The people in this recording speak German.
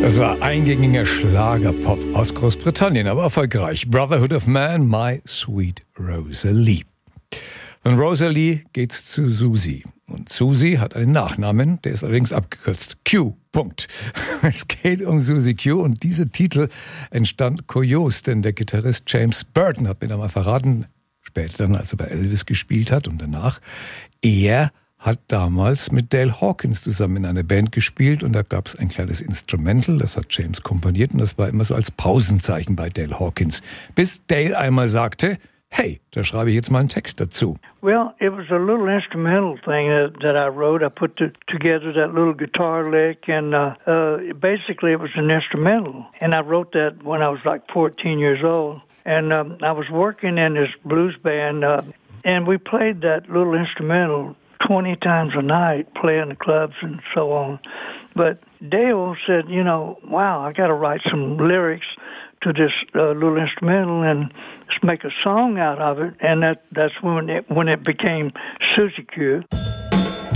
Das war eingängiger Schlagerpop aus Großbritannien, aber erfolgreich. Brotherhood of Man, My Sweet Rosalie. Von Rosalie geht's zu Susi. Und Susi hat einen Nachnamen, der ist allerdings abgekürzt. Q. Punkt. Es geht um Susi Q und dieser Titel entstand kurios, denn der Gitarrist James Burton hat mir da mal verraten, später dann, als er bei Elvis gespielt hat und danach, er hat damals mit Dale Hawkins zusammen in einer Band gespielt und da gab es ein kleines Instrumental, das hat James komponiert und das war immer so als Pausenzeichen bei Dale Hawkins. Bis Dale einmal sagte, hey, da schreibe ich jetzt mal einen Text dazu. Well, it was a little instrumental thing that I wrote. I put together that little guitar lick, and basically it was an instrumental. And I wrote that when I was like 14 years old. And I was working in this blues band, and we played that little instrumental 20 times a night, playing the clubs and so on. But Dale said, wow, I got to write some lyrics to this little instrumental and make a song out of it. And that's when it became Susie Q.